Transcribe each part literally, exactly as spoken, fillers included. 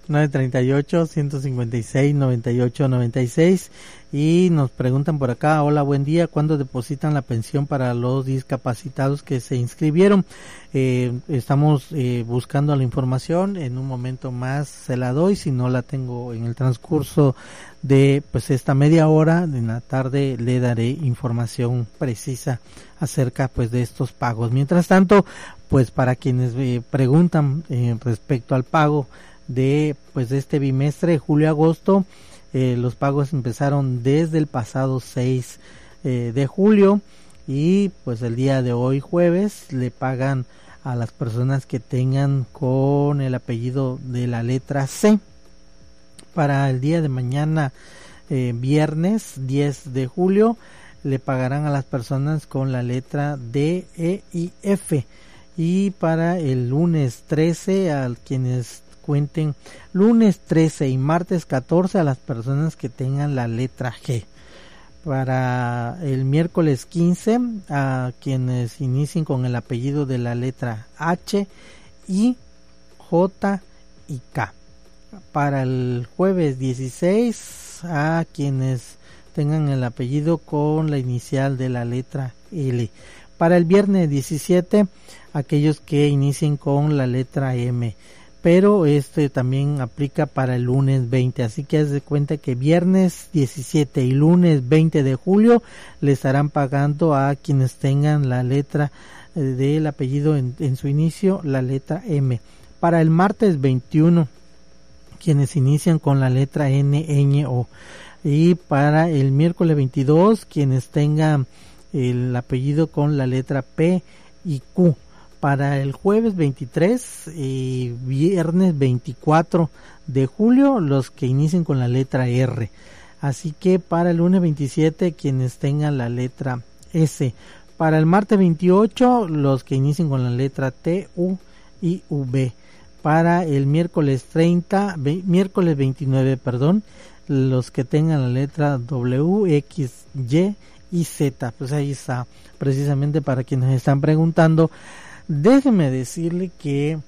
nueve treinta y ocho, ciento cincuenta y seis, noventa y ocho noventa y seis. Y nos preguntan por acá, hola, buen día, ¿cuándo depositan la pensión para los discapacitados que se inscribieron? Eh, estamos eh, buscando la información, en un momento más se la doy, si no la tengo en el transcurso de pues esta media hora, en la tarde le daré información precisa acerca pues de estos pagos. Mientras tanto, pues para quienes eh, preguntan eh, respecto al pago de pues de este bimestre, julio-agosto, Eh, los pagos empezaron desde el pasado seis eh, de julio y pues el día de hoy jueves le pagan a las personas que tengan con el apellido de la letra C. Para el día de mañana eh, viernes diez de julio le pagarán a las personas con la letra D, E y F, y para el lunes trece a quienes cuenten lunes trece y martes catorce a las personas que tengan la letra G. Para el miércoles quince a quienes inicien con el apellido de la letra H, I, J y K. Para el jueves dieciséis a quienes tengan el apellido con la inicial de la letra L. Para el viernes diecisiete aquellos que inicien con la letra M. Pero este también aplica para el lunes veinte, así que haz de cuenta que viernes diecisiete y lunes veinte de julio le estarán pagando a quienes tengan la letra eh, del apellido en, en su inicio, la letra M. Para el martes veintiuno, quienes inician con la letra N, Ñ, O. Y para el miércoles veintidós, quienes tengan el apellido con la letra P y Q. Para el jueves veintitrés y viernes veinticuatro de julio, los que inicien con la letra R. Así que para el lunes veintisiete, quienes tengan la letra S. Para el martes veintiocho, los que inicien con la letra T, U y V. Para el miércoles treinta, ve, miércoles veintinueve, perdón, los que tengan la letra W, X, Y y Z. Pues ahí está, precisamente para quienes están preguntando. Déjeme decirle que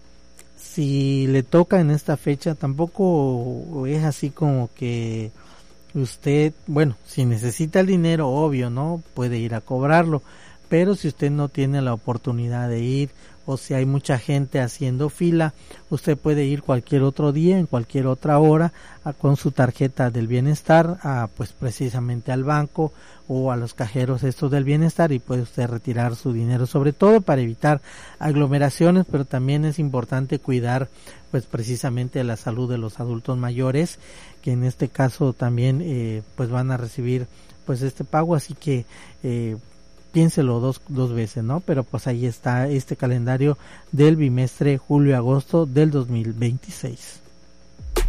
si le toca en esta fecha, tampoco es así como que usted, bueno, si necesita el dinero, obvio, ¿no? Puede ir a cobrarlo, pero si usted no tiene la oportunidad de ir, o si hay mucha gente haciendo fila, usted puede ir cualquier otro día, en cualquier otra hora, a, con su tarjeta del bienestar, a, pues precisamente al banco o a los cajeros estos del bienestar, y puede usted retirar su dinero, sobre todo para evitar aglomeraciones, pero también es importante cuidar pues precisamente la salud de los adultos mayores, que en este caso también eh, pues van a recibir pues este pago, así que eh, piénselo dos, dos veces, ¿no? Pero pues ahí está este calendario del bimestre julio-agosto del dos mil veintiséis.